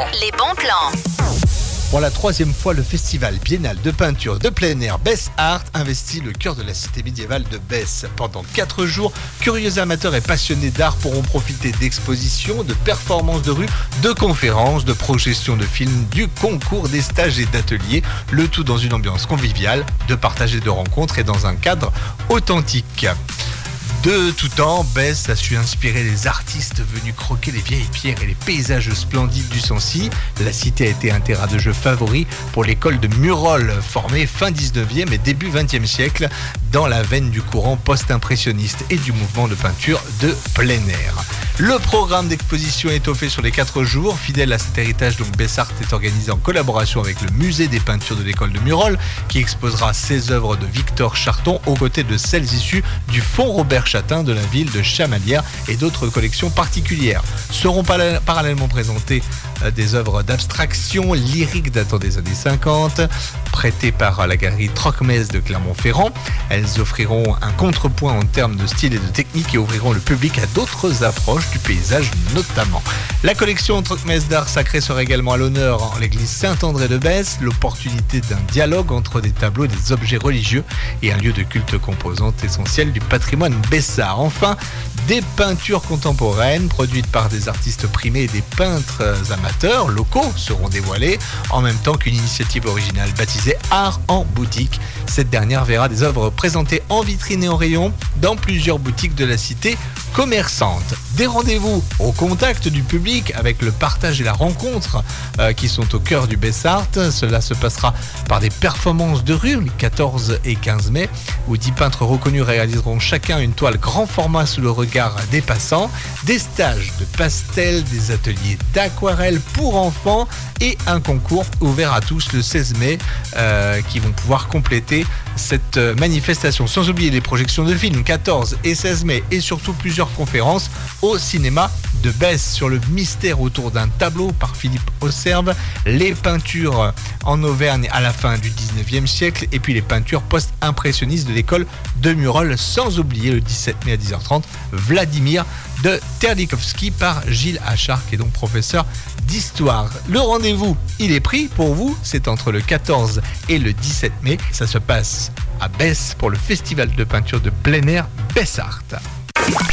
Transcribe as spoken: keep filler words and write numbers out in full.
plans. Les bons plans. Pour la troisième fois, le festival biennal de peinture de plein air Bess Art investit le cœur de la cité médiévale de Bess. Pendant quatre jours, curieux amateurs et passionnés d'art pourront profiter d'expositions, de performances de rue, de conférences, de projections de films, du concours, des stages et d'ateliers, le tout dans une ambiance conviviale, de partage et de rencontres et dans un cadre authentique. De tout temps, Bess a su inspirer les artistes venus croquer les vieilles pierres et les paysages splendides du Sancy. La cité a été un terrain de jeu favori pour l'école de Murol, formée fin dix-neuvième et début vingtième siècle dans la veine du courant post-impressionniste et du mouvement de peinture de plein air. Le programme d'exposition est étoffé sur les quatre jours. Fidèle à cet héritage, donc Bess Art est organisé en collaboration avec le musée des peintures de l'école de Murol, qui exposera ses œuvres de Victor Charton aux côtés de celles issues du Fonds Robert Châtain de la ville de Chamalières et d'autres collections particulières. Seront parallèlement présentées des œuvres d'abstraction lyrique datant des années cinquante, prêtées par la galerie Trocmès de Clermont-Ferrand. Elles offriront un contrepoint en termes de style et de technique et ouvriront le public à d'autres approches du paysage notamment. La collection Trocmès d'art sacré sera également à l'honneur en l'église Saint-André de Bess, l'opportunité d'un dialogue entre des tableaux et des objets religieux et un lieu de culte composante essentielle du patrimoine bessard. Enfin, des peintures contemporaines produites par des artistes primés et des peintres amateurs locaux seront dévoilées, en même temps qu'une initiative originale baptisée Art en boutique. Cette dernière verra des œuvres présentées en vitrine et en rayon dans plusieurs boutiques de la cité commerçante. Des rendez-vous au contact du public avec le partage et la rencontre euh, qui sont au cœur du Bess Art. Cela se passera par des performances de rue les quatorze et quinze mai où dix peintres reconnus réaliseront chacun une toile grand format sous le regard des passants, des stages de pastel, des ateliers d'aquarelle pour enfants et un concours ouvert à tous le seize mai euh, qui vont pouvoir compléter cette manifestation. Sans oublier les projections de films quatorze et seize mai et surtout plusieurs conférences au cinéma de Bess sur le mystère autour d'un tableau par Philippe Ausserve, les peintures en Auvergne à la fin du dix-neuvième siècle et puis les peintures post-impressionnistes de l'école de Murol, sans oublier le dix-sept mai à dix heures trente Vladimir de Terlikovski par Gilles Achard qui est donc professeur d'histoire. Le rendez-vous, il est pris pour vous, c'est entre le quatorze et le dix-sept mai. Ça se passe à Bess pour le festival de peinture de plein air Bess Art.